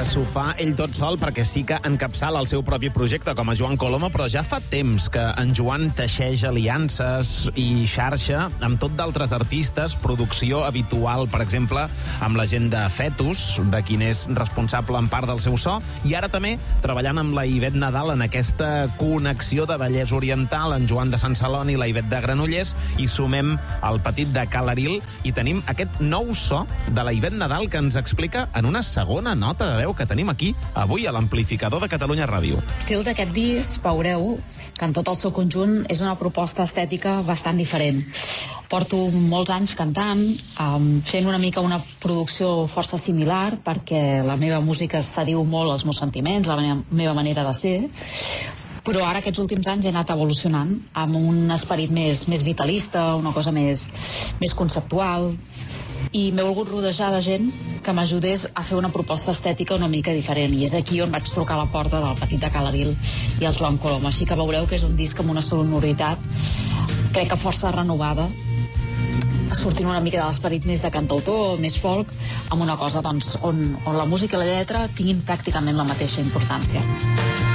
s'ho fa ell tot sol perquè sí que encapçala el seu propi projecte com a Joan Colomo, però ja fa temps que en Joan teixeix aliances i xarxa amb tot d'altres artistes, producció habitual, per exemple, amb la gent de Fetus, de qui és responsable en part del seu so, i ara també treballant amb la Ivet Nadal en aquesta connexió de Vallès Oriental, en Joan de Sant Celoni i la Ivet de Granollers, i sumem el petit de Calaril, i tenim aquest nou so de la Ivet Nadal que ens explica en una segona nota de veu que tenim aquí, avui, a l'amplificador de Catalunya Ràdio. L'estil d'aquest disc, veureu que en tot el seu conjunt és una proposta estètica bastant diferent. Porto molts anys cantant, fent una mica una producció força similar, perquè la meva música s'adiu molt als meus sentiments, la meva manera de ser, però ara aquests últims anys he anat evolucionant amb un esperit més vitalista, una cosa més conceptual, i m'he volgut rodejar de gent que m'ajudés a fer una proposta estètica una mica diferent, i és aquí on vaig trucar a la porta del petit de Calaril i el Joan Colomo, així que veureu que és un disc amb una sonoritat crec que força renovada, sortint una mica de l'esperit més de cantautor, més folk, amb una cosa doncs, on la música i la lletra tinguin pràcticament la mateixa importància.